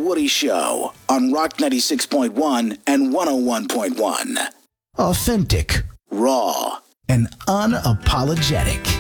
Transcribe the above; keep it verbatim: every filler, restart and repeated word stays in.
Woody Show on Rock ninety-six point one and one oh one point one. Authentic, raw, and unapologetic.